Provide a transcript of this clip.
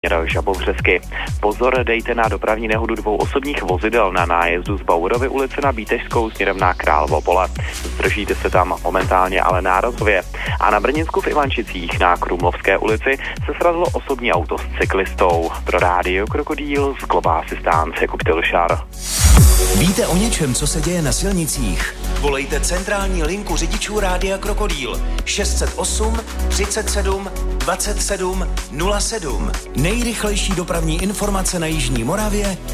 Žabovřesky. Pozor, dejte na dopravní nehodu dvou osobních vozidel na nájezdu z Bauerovy ulice na Bítežskou směrem na Královo pole. Zdržíte se tam momentálně, ale nárazově. A na Brněnsku v Ivančicích na Krumlovské ulici se srazilo osobní auto s cyklistou. Pro rádio Krokodýl z Global Assistance Jakub Tilšar. Víte o něčem, co se děje na silnicích? Volejte centrální linku řidičů Rádia Krokodýl 608 37 27 07. Nejrychlejší dopravní informace na jižní Moravě